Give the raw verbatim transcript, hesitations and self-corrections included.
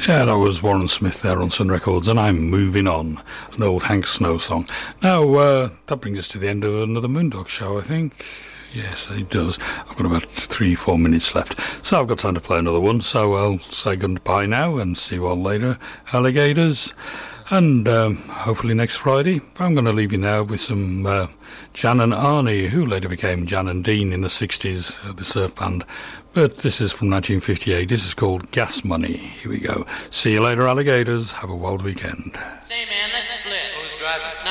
Yeah, that was Warren Smith there on Sun Records, and I'm Moving On, an old Hank Snow song. Now, uh, that brings us to the end of another Moondog show, I think. Yes, it does. I've got about three, four minutes left. So I've got time to play another one, so I'll say goodbye now and see you all later, alligators. And um, hopefully next Friday. I'm going to leave you now with some uh, Jan and Arnie, who later became Jan and Dean in the sixties, uh, the surf band. But this is from nineteen fifty-eight. This is called Gas Money. Here we go. See you later, alligators. Have a wild weekend. Say, man, let's split. Who's driving?